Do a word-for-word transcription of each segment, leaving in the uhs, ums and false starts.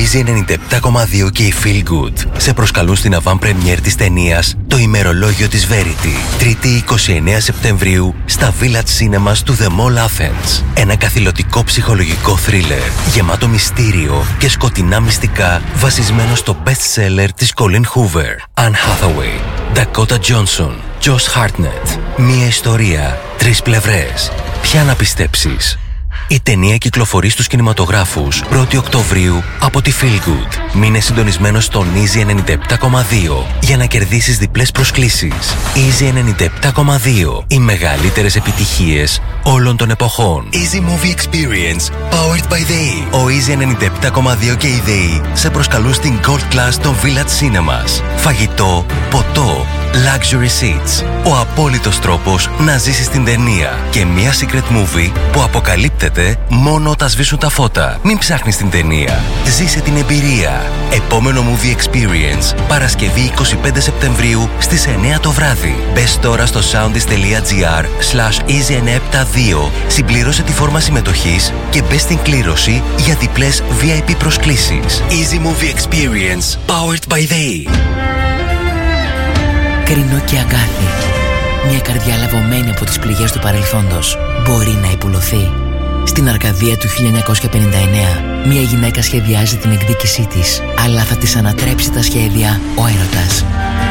Easy ενενήντα επτά κόμμα δύο και η Feel Good σε προσκαλούν στην avant-première της ταινίας «Το ημερολόγιο της Verity», Τρίτη εικοστή ενάτη Σεπτεμβρίου στα Village Cinemas του The Mall Athens. Ένα καθηλωτικό ψυχολογικό θρίλερ γεμάτο μυστήριο και σκοτεινά μυστικά, βασισμένο στο best-seller της Colleen Hoover, Anne Hathaway, Dakota Johnson, Josh Hartnett. Μία ιστορία, τρεις πλευρές. Ποια να πιστέψεις? Η ταινία κυκλοφορεί στους κινηματογράφους πρώτη Οκτωβρίου από τη Feel Good. Μείνε συντονισμένος στον Easy ενενήντα επτά κόμμα δύο για να κερδίσεις διπλές προσκλήσεις. Easy ενενήντα επτά κόμμα δύο. Οι μεγαλύτερες επιτυχίες όλων των εποχών. Easy Movie Experience, powered by The E. Ο Easy ενενήντα επτά κόμμα δύο και η The E σε προσκαλούν στην Gold Class των Village Cinemas. Φαγητό, ποτό, luxury seats. Ο απόλυτος τρόπος να ζήσεις την ταινία και μια secret movie που αποκαλύπτεται μόνο όταν σβήσουν τα φώτα. Μην ψάχνεις την ταινία. Ζήσε την εμπειρία. Επόμενο Movie Experience, Παρασκευή εικοστή πέμπτη Σεπτεμβρίου στις εννιά το βράδυ. Μπες τώρα στο soundis.gr slash easy εννιακόσια εβδομήντα δύο, συμπλήρωσε τη φόρμα συμμετοχής και μπες στην κλήρωση για διπλές βι άι πι προσκλήσεις. Easy Movie Experience, powered by The E. Κρίνο και Αγκάθι. Μια καρδιά λαβωμένη από τις πληγές του παρελθόντος μπορεί να υπουλωθεί. Στην Αρκαδία του χίλια εννιακόσια πενήντα εννέα, μια γυναίκα σχεδιάζει την εκδίκησή της, αλλά θα της ανατρέψει τα σχέδια ο έρωτας.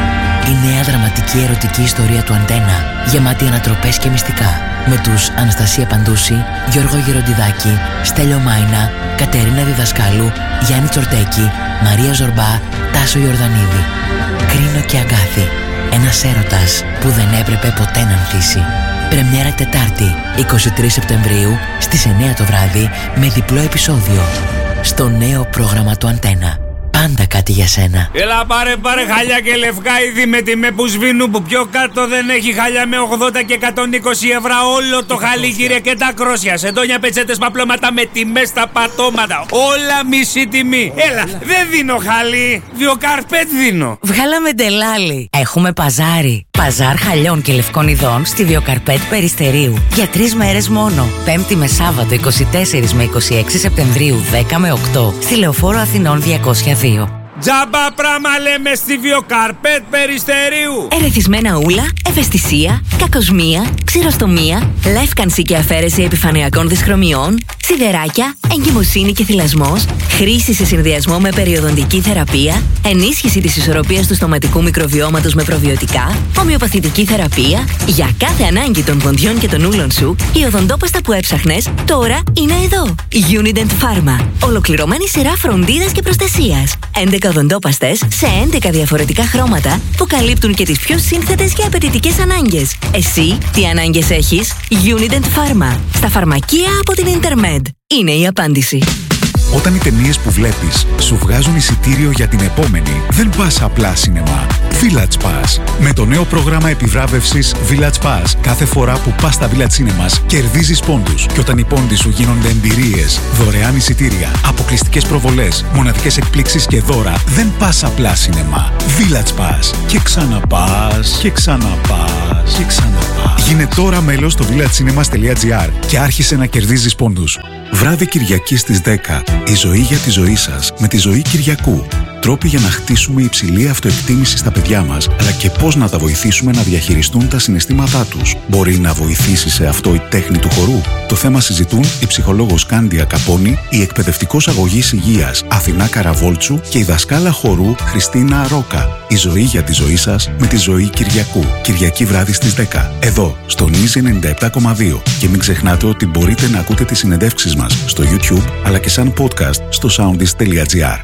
Η νέα δραματική ερωτική ιστορία του Αντένα, γεμάτη ανατροπές και μυστικά, με τους Αναστασία Παντούση, Γιώργο Γεροντιδάκη, Στέλιο Μάινα, Κατερίνα Διδασκάλου, Γιάννη Τσορτέκη, Μαρία Ζορμπά, Τάσο Ιορδανίδη. Κρίνο και Αγκάθι. Ένας έρωτας που δεν έπρεπε ποτέ να ανθίσει. Πρεμιέρα Τετάρτη, εικοστή τρίτη Σεπτεμβρίου, στις εννιά το βράδυ, με διπλό επεισόδιο. Στο νέο πρόγραμμα του Αντένα. Πάντα κάτι για σένα. Έλα πάρε πάρε χαλιά και λευκά είδη με τιμέ που σβήνουν, που πιο κάτω δεν έχει χαλιά με ογδόντα και εκατόν είκοσι ευρώ όλο το χαλί, κύριε, και τα κρόσια. Σεντόνια, πετσέτες, παπλώματα με τιμές στα πατώματα. Όλα μισή τιμή. Έλα, δεν δίνω χαλί, Βιοκαρπέτ δίνω. Βγάλαμε ντελάλι. Έχουμε παζάρι. Παζάρ χαλιών και λευκών ειδών στη Βιοκαρπέτ Περιστερίου. Για τρεις μέρες μόνο. Πέμπτη με Σάββατο εικοστή τέταρτη με εικοστή έκτη Σεπτεμβρίου δέκα με οκτώ. Στη Λεωφόρο Αθηνών διακόσια δύο. Τζάμπα πράμα λέμε στη Βιοκαρπέτ Περιστερίου. Ερεθισμένα ούλα, ευαισθησία, κακοσμία, ξηροστομία, λεύκανση και αφαίρεση επιφανειακών δυσχρωμιών, σιδεράκια, εγκυμοσύνη και θυλασμός, χρήση σε συνδυασμό με περιοδοντική θεραπεία, ενίσχυση της ισορροπίας του στοματικού μικροβιώματος με προβιωτικά, ομοιοπαθητική θεραπεία. Για κάθε ανάγκη των ποντιών και των ούλων σου, η οδοντόπαστα που έψαχνες τώρα είναι εδώ. Unident Pharma. Ολοκληρωμένη σειρά φροντίδας και προστασίας. έντεκα οδοντόπαστες σε έντεκα διαφορετικά χρώματα που καλύπτουν και τις πιο σύνθετες και απαιτητικές ανάγκες. Εσύ τι ανάγκες έχεις? Unident Pharma. Στα φαρμακεία από την Intermed. Είναι η απάντηση. Όταν οι ταινίες που βλέπεις σου βγάζουν εισιτήριο για την επόμενη, δεν πας απλά σινεμά. Village Pass. Με το νέο πρόγραμμα επιβράβευσης Village Pass, κάθε φορά που πας στα Village Cinemas, κερδίζεις πόντους. Και όταν οι πόντοι σου γίνονται εμπειρίες, δωρεάν εισιτήρια, αποκλειστικές προβολές, μοναδικές εκπλήξεις και δώρα, δεν πας απλά σινεμά. Village Pass. Και ξαναπάς, και ξαναπάς, και ξαναπάς. Γίνε τώρα μέλος στο villagecinemas.gr και άρχισε να κερδίζεις πόντους. Βράδυ Κυριακή στις δέκα. Η ζωή για τη ζωή σας με τη Ζωή Κυριακού. Τρόποι για να χτίσουμε υψηλή αυτοεκτίμηση στα παιδιά μας, αλλά και πώς να τα βοηθήσουμε να διαχειριστούν τα συναισθήματά τους. Μπορεί να βοηθήσει σε αυτό η τέχνη του χορού? Το θέμα συζητούν η ψυχολόγος Κάντια Καπώνη, η εκπαιδευτικός αγωγής υγείας Αθηνά Καραβόλτσου και η δασκάλα χορού Χριστίνα Ρόκα. Η ζωή για τη ζωή σας με τη Ζωή Κυριακού. Κυριακή βράδυ στις δέκα. Εδώ, στον Easy ενενήντα επτά κόμμα δύο. Και μην ξεχνάτε ότι μπορείτε να ακούτε τις συνεντεύξεις μας στο YouTube, αλλά και σαν podcast στο soundis.gr.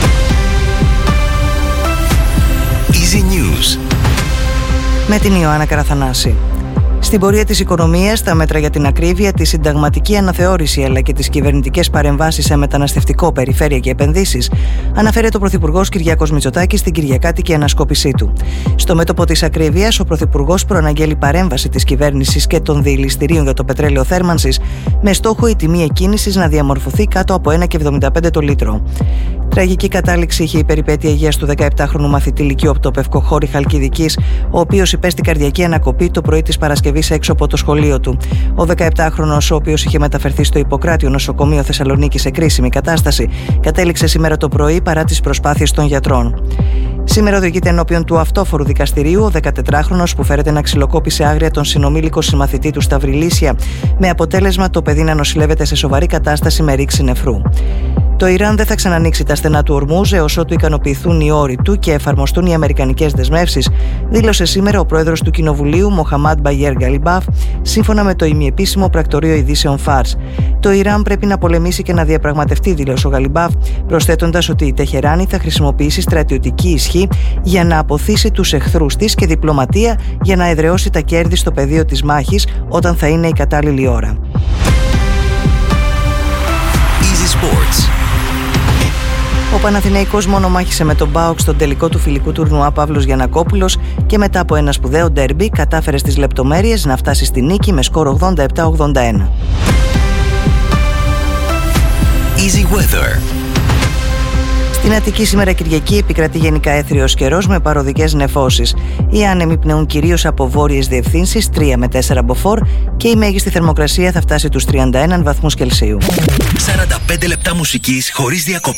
Easy News με την Ιωάννα Καραθανάση. Στην πορεία της οικονομίας, τα μέτρα για την ακρίβεια, τη συνταγματική αναθεώρηση αλλά και τις κυβερνητικές παρεμβάσεις σε μεταναστευτικό, περιφέρεια και επενδύσεις, αναφέρεται ο Πρωθυπουργός Κυριάκος Μητσοτάκης στην κυριακάτικη ανασκόπησή του. Στο μέτωπο της ακρίβειας, ο Πρωθυπουργός προαναγγέλει παρέμβαση της κυβέρνησης και των διελιστηρίων για το πετρέλαιο θέρμανσης, με στόχο η τιμή εκκίνησης να διαμορφωθεί κάτω από ένα κόμμα εβδομήντα πέντε το λίτρο. Τραγική κατάληξη είχε η περιπέτεια υγείας του δεκαεπτάχρονου μαθητή λυκείου από το Πευκοχώρι Χαλκιδικής, ο οποίος υπέστη καρδιακή ανακοπή το πρωί της Παρασκευής έξω από το σχολείο του. Ο δεκαεπτάχρονος, ο οποίος είχε μεταφερθεί στο Ιπποκράτιο νοσοκομείο Θεσσαλονίκη σε κρίσιμη κατάσταση, κατέληξε σήμερα το πρωί παρά τις προσπάθειες των γιατρών. Σήμερα οδηγείται ενώπιον του αυτόφορου δικαστηρίου ο δεκατετράχρονος που φέρεται να ξυλοκόπησε άγρια τον συνομήλικο συμμαθητή του στα Βρυλίσια, με αποτέλεσμα το παιδί να νοσηλεύεται σε σοβαρή κατάσταση με ρήξη νεφρού. Το Ιράν δεν θα ξανανοίξει τα στενά του Ορμούζ έως ότου ικανοποιηθούν οι όροι του και εφαρμοστούν οι αμερικανικές δεσμεύσεις, δήλωσε σήμερα ο πρόεδρος του Κοινοβουλίου Μοχαμάντ Μπαγιέρ Γκαλιμπάφ, σύμφωνα με το ημιεπίσημο πρακτορείο ειδήσεων Φάρς. Το Ιράν πρέπει να πολεμήσει και να διαπραγματευτεί, δήλωσε ο Γκαλιμπάφ, προσθέτοντας ότι η Τεχεράνη θα χρησιμοποιήσει στρατιωτική ισχύ για να αποθήσει τους εχθρούς της και διπλωματία για να εδραιώσει τα κέρδη στο πεδίο της μάχης όταν θα είναι η κατάλληλη ώρα. Easy Sports. Ο Παναθηναϊκός μονομάχησε με τον ΠΑΟΚ στον τελικό του φιλικού τουρνουά Παύλος Γιαννακόπουλος και μετά από ένα σπουδαίο ντέρμπι κατάφερε στις λεπτομέρειες να φτάσει στη νίκη με σκορ ογδόντα επτά ογδόντα ένα. Easy Weather. Στην Αττική σήμερα Κυριακή επικρατεί γενικά έθριος καιρός με παροδικές νεφώσεις. Οι άνεμοι πνέουν κυρίως από βόρειες διευθύνσεις τρία με τέσσερα μποφόρ και η μέγιστη θερμοκρασία θα φτάσει τους τριάντα ένα βαθμούς Κελσίου. σαράντα πέντε λεπτά μουσικής χωρίς διακοπές.